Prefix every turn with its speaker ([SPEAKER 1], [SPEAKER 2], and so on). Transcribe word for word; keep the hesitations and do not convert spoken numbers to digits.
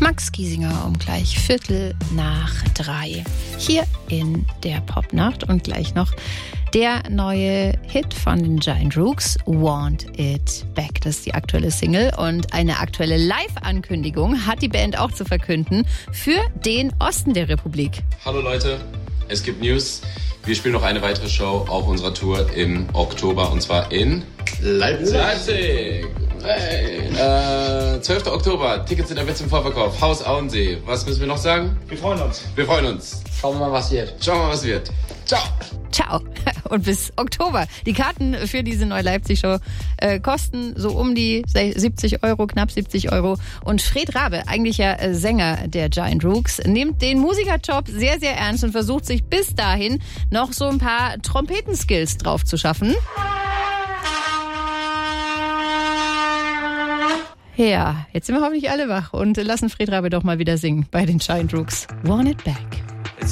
[SPEAKER 1] Max Giesinger um gleich Viertel nach drei. Hier in der Popnacht und gleich noch der neue Hit von den Giant Rooks, Want It Back. Das ist die aktuelle Single und eine aktuelle Live-Ankündigung hat die Band auch zu verkünden für den Osten der Republik.
[SPEAKER 2] Hallo Leute, es gibt News. Wir spielen noch eine weitere Show auf unserer Tour im Oktober und zwar in Leipzig. Leipzig. Hey. Äh, zwölfter Oktober. Tickets sind jetzt im Vorverkauf. Haus Auensee. Was müssen wir noch sagen?
[SPEAKER 3] Wir freuen uns.
[SPEAKER 2] Wir freuen uns.
[SPEAKER 4] Schauen wir mal, was wird.
[SPEAKER 2] Schauen wir mal, was wird. Ciao.
[SPEAKER 1] Ciao. Und bis Oktober. Die Karten für diese neue Leipzig-Show äh, kosten so um die siebzig Euro, knapp siebzig Euro. Und Fred Rabe, eigentlich ja äh, Sänger der Giant Rooks, nimmt den Musikerjob sehr, sehr ernst und versucht sich bis dahin noch so ein paar Trompetenskills drauf zu schaffen. Ja, jetzt sind wir hoffentlich alle wach und lassen Fred Rabe doch mal wieder singen bei den Giant Rooks. Want It Back.